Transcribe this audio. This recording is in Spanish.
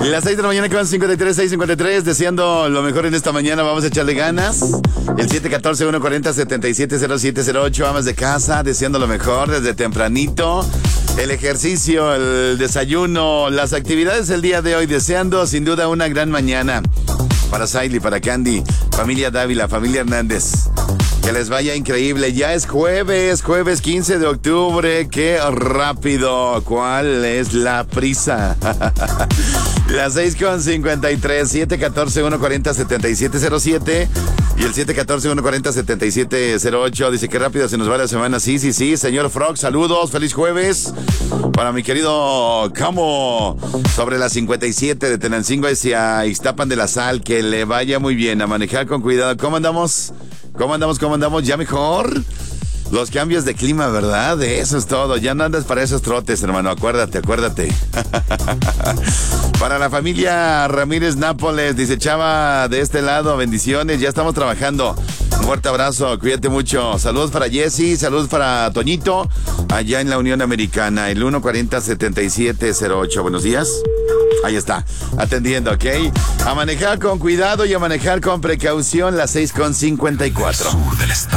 Las 6 de la mañana que van 6:53, deseando lo mejor en esta mañana, vamos a echarle ganas. El 714-140-770708, amas de casa, deseando lo mejor desde tempranito. El ejercicio, el desayuno, las actividades del día de hoy, deseando sin duda una gran mañana. Para Saily, para Candy, familia Dávila, familia Hernández. Que les vaya increíble. Ya es jueves 15 de octubre. ¡Qué rápido! ¿Cuál es la prisa? Las 6:53, 714-140-7707 y el 714-140-7708. Dice que rápido se nos va la semana. Sí, señor Frog, saludos, feliz jueves. Para mi querido Camo, sobre la 57 de Tenancingo hacia Ixtapan de la Sal, que le vaya muy bien, a manejar con cuidado. ¿Cómo andamos? ¿Ya mejor? Los cambios de clima, ¿verdad? Eso es todo. Ya no andas para esos trotes, hermano. Acuérdate. Para la familia Ramírez Nápoles, dice Chava, de este lado, bendiciones. Ya estamos trabajando. Un fuerte abrazo, cuídate mucho. Saludos para Jessy, saludos para Toñito, allá en la Unión Americana, el 140-7708. Buenos días. Ahí está, atendiendo, ¿ok? A manejar con cuidado y a manejar con precaución, las 6:54.